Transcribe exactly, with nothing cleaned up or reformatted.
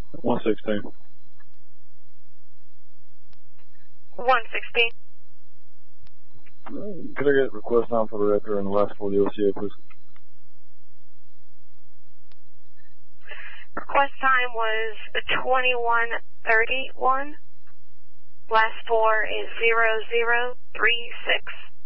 one sixteen. one sixteen. Could I get request time for the record and the last four of the O C A, please? Request time was twenty-one thirty-one. Last four is zero zero three six.